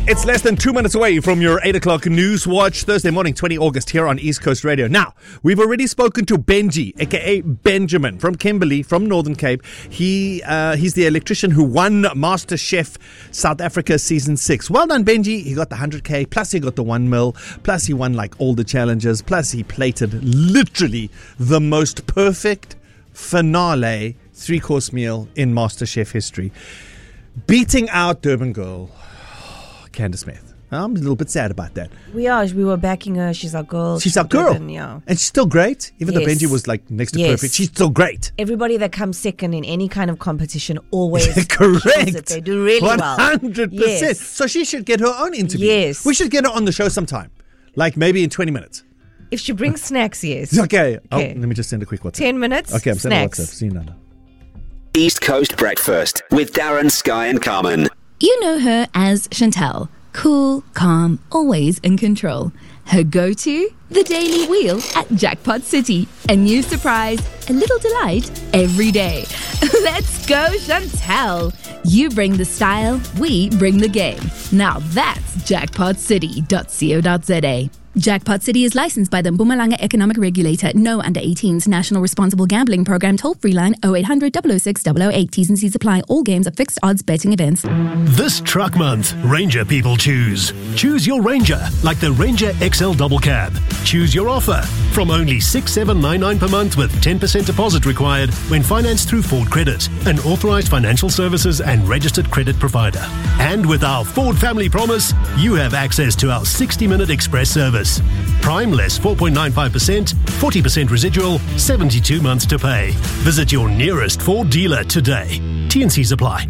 It's less than 2 minutes away from your 8 o'clock news watch, Thursday morning, 20 August, here on East Coast Radio. Now, we've already spoken to Benji, aka Benjamin, from Kimberley, from Northern Cape. He's the electrician who won MasterChef South Africa Season 6. Well done, Benji. He got the 100K, plus he got the 1 mil, plus he won like all the challenges, plus he plated literally the most perfect finale 3-course meal in MasterChef history, beating out Durban girl Candace Smith. I'm a little bit sad about that. We were backing her. She's our girl. She's our girl. Yeah. And she's still great. Even though Benji was like next to perfect, she's still great. Everybody that comes second in any kind of competition always correct. They do really 100%. Yes. So she should get her own interview. Yes. We should get her on the show sometime. Like maybe in 20 minutes. If she brings snacks, yes. Okay. Oh, let me just send a quick WhatsApp. 10 minutes. Okay, I'm sending snacks. WhatsApp. See you, Nana. East Coast Breakfast with Darren, Sky and Carmen. You know her as Chantel. Cool, calm, always in control. Her go-to? The Daily Wheel at Jackpot City. A new surprise, a little delight every day. Let's go, Chantel. You bring the style, we bring the game. Now that's jackpotcity.co.za. Jackpot City is licensed by the Mpumalanga Economic Regulator. No under 18s. National Responsible Gambling Program. Toll-free line 0800 006 008. T's and C's apply. All games are fixed odds betting events. This truck month, Ranger people choose. Choose your Ranger, like the Ranger XL Double Cab. Choose your offer from only $6,799 per month with 10% deposit required when financed through Ford Credit, an authorized financial services and registered credit provider. And with our Ford Family Promise, you have access to our 60-minute express service. Prime less 4.95%, 40% residual, 72 months to pay. Visit your nearest Ford dealer today. T&Cs apply.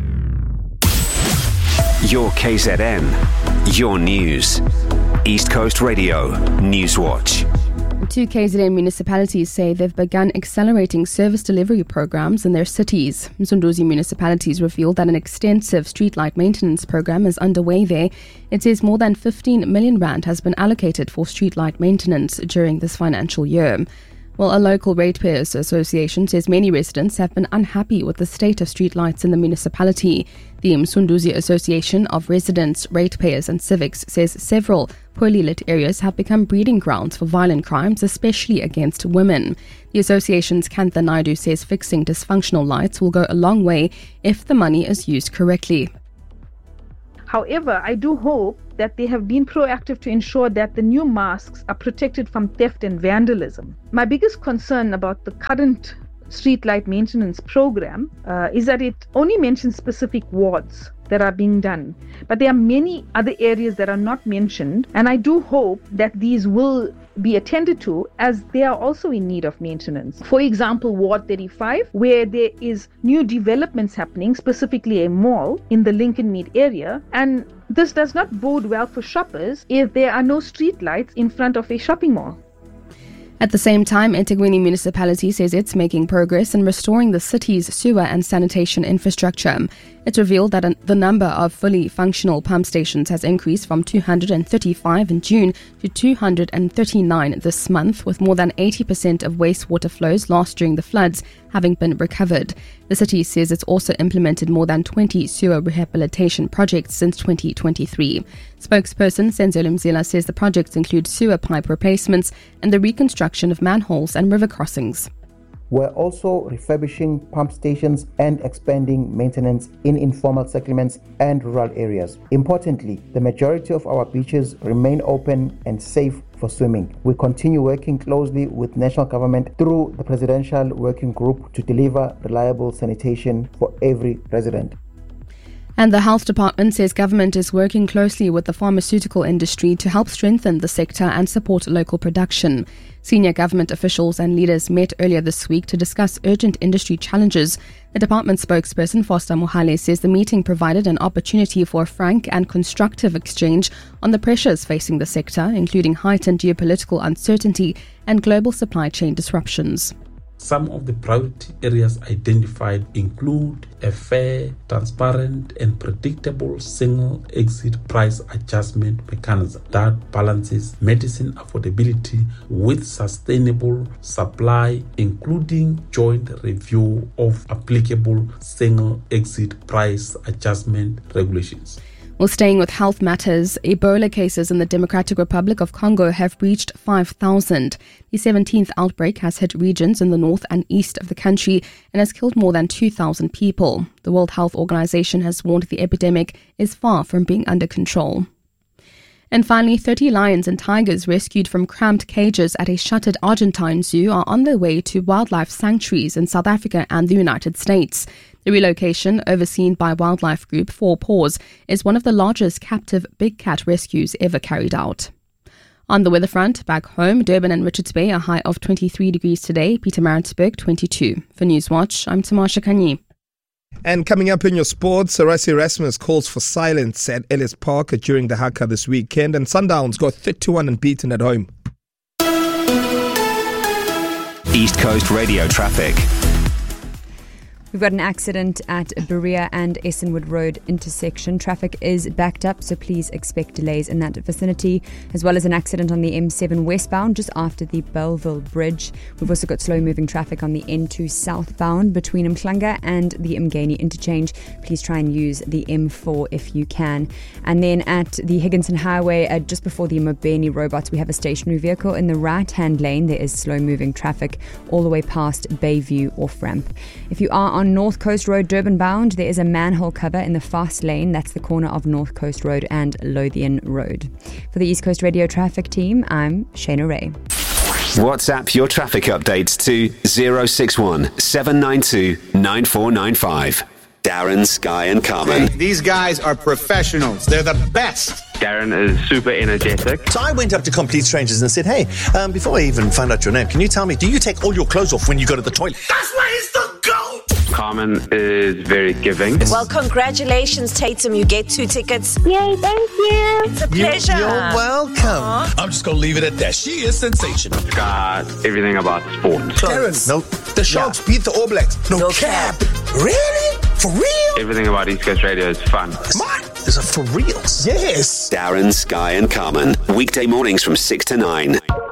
Your KZN, your news. East Coast Radio News Watch. 2 KZN municipalities say they've begun accelerating service delivery programs in their cities. Msunduzi municipalities revealed that an extensive streetlight maintenance program is underway there. It says more than 15 million rand has been allocated for streetlight maintenance during this financial year. Well, a local ratepayers association says many residents have been unhappy with the state of streetlights in the municipality. The Msunduzi Association of Residents, Ratepayers and Civics says several poorly lit areas have become breeding grounds for violent crimes, especially against women. The association's Kantha Naidu says fixing dysfunctional lights will go a long way if the money is used correctly. However, I do hope that they have been proactive to ensure that the new masks are protected from theft and vandalism. My biggest concern about the current streetlight maintenance program is that it only mentions specific wards that are being done. But there are many other areas that are not mentioned, and I do hope that these will be attended to as they are also in need of maintenance. For example, Ward 35, where there is new developments happening, specifically a mall in the Lincoln Mead area, and this does not bode well for shoppers if there are no street lights in front of a shopping mall. At the same time, eThekwini municipality says it's making progress in restoring the city's sewer and sanitation infrastructure. It revealed that the number of fully functional pump stations has increased from 235 in June to 239 this month, with more than 80% of wastewater flows lost during the floods having been recovered. The city says it's also implemented more than 20 sewer rehabilitation projects since 2023. Spokesperson Senzolo Mzila says the projects include sewer pipe replacements and the reconstruction of manholes and river crossings. We're also refurbishing pump stations and expanding maintenance in informal settlements and rural areas. Importantly, the majority of our beaches remain open and safe for swimming. We continue working closely with national government through the Presidential Working Group to deliver reliable sanitation for every resident. And the Health Department says government is working closely with the pharmaceutical industry to help strengthen the sector and support local production. Senior government officials and leaders met earlier this week to discuss urgent industry challenges. The department spokesperson, Foster Mohale, says the meeting provided an opportunity for a frank and constructive exchange on the pressures facing the sector, including heightened geopolitical uncertainty and global supply chain disruptions. Some of the priority areas identified include a fair, transparent and predictable single exit price adjustment mechanism that balances medicine affordability with sustainable supply, including joint review of applicable single exit price adjustment regulations. Well, staying with health matters, Ebola cases in the Democratic Republic of Congo have reached 5,000. The 17th outbreak has hit regions in the north and east of the country and has killed more than 2,000 people. The World Health Organization has warned the epidemic is far from being under control. And finally, 30 lions and tigers rescued from cramped cages at a shuttered Argentine zoo are on their way to wildlife sanctuaries in South Africa and the United States. The relocation, overseen by wildlife group Four Paws, is one of the largest captive big cat rescues ever carried out. On the weather front, back home, Durban and Richards Bay a high of 23 degrees today, Pietermaritzburg 22. For Newswatch, I'm Tamasha Kanyi. And coming up in your sports, Rassie Erasmus calls for silence at Ellis Park during the haka this weekend, and Sundowns go 31 unbeaten at home. East Coast Radio traffic. We've got an accident at Berea and Essenwood Road intersection. Traffic is backed up, so please expect delays in that vicinity, as well as an accident on the M7 westbound just after the Belleville Bridge. We've also got slow-moving traffic on the N2 southbound between Mklanga and the Mgeni interchange. Please try and use the M4 if you can. And then at the Higginson Highway, just before the Mobeni Robots, we have a stationary vehicle in the right-hand lane. There is slow-moving traffic all the way past Bayview off-ramp. If you are on North Coast Road Durban bound, there is a manhole cover in the fast lane. That's the corner of North Coast Road and Lothian Road. For the East Coast Radio traffic team, I'm Shana Ray. WhatsApp your traffic updates to 061 792 9495. Darren, Sky and Carmen. Hey, these guys are professionals. They're the best. Darren is super energetic. So I went up to complete strangers and said, hey, before I even found out your name, can you tell me, do you take all your clothes off when you go to the toilet? That's why he's the GOAT. Carmen is very giving. Well, congratulations, Tatum. You get 2 tickets. Yay, thank you. It's a pleasure. You're welcome. Aww. I'm just going to leave it at that. She is sensational. Got everything about sports. Darren, no, the Sharks beat the All Blacks. No cap. Really? For real? Everything about East Coast Radio is fun. What? Is it for reals? Yes. Darren, Sky and Carmen. Weekday mornings from 6 to 9.